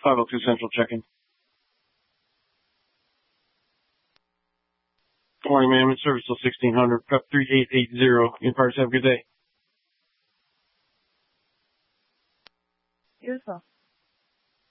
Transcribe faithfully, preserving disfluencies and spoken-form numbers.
five oh two Central, check-in. Good morning, ma'am. In service till sixteen hundred. Prep three eight eight zero. Empire, have a good day. Beautiful.